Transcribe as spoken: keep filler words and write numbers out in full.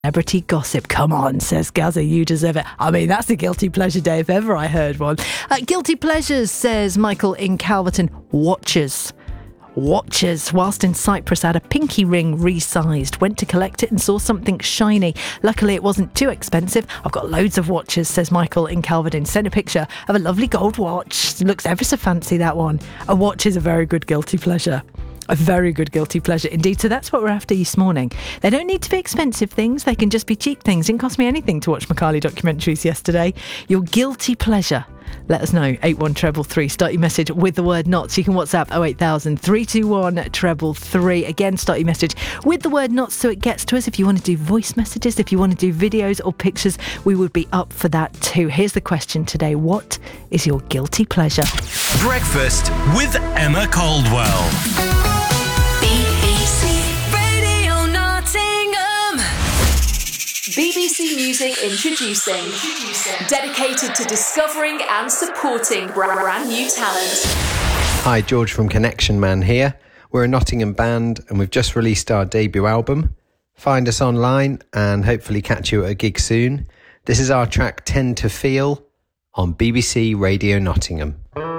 Celebrity gossip. Come on, says Gaza, you deserve it. I mean, that's a guilty pleasure day if ever I heard one. Uh, guilty pleasures, says Michael in Calverton. Watches. Watches. Whilst in Cyprus, I had a pinky ring resized. Went to collect it and saw something shiny. Luckily, it wasn't too expensive. I've got loads of watches, says Michael in Calverton. Sent a picture of a lovely gold watch. Looks ever so fancy, that one. A watch is a very good guilty pleasure. A very good guilty pleasure indeed. So that's what we're after this morning. They don't need to be expensive things. They can just be cheap things. It didn't cost me anything to watch Macaulay documentaries yesterday. Your guilty pleasure. Let us know. eight one three three. Start your message with the word not. So you can WhatsApp oh eight thousand, three two one, three three three. Again, start your message with the word not so it gets to us. If you want to do voice messages, if you want to do videos or pictures, we would be up for that too. Here's the question today. What is your guilty pleasure? Breakfast with Emma Caldwell. B B C Music introducing, introducing, dedicated to discovering and supporting brand new talent. Hi, George from Connection Man here. We're a Nottingham band and we've just released our debut album. Find us online and hopefully catch you at a gig soon. This is our track Tend to Feel on B B C Radio Nottingham.